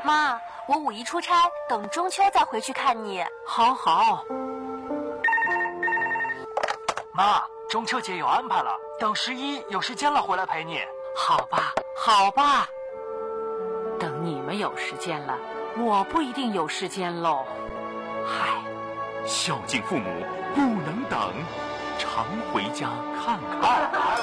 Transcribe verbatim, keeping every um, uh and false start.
妈，我五一出差，等中秋再回去看你。 好好。 妈，中秋节有安排了，等十一有时间了回来陪你。 好吧，好吧。等你们有时间了，我不一定有时间喽。嗨， 孝敬父母不能等，常回家看看。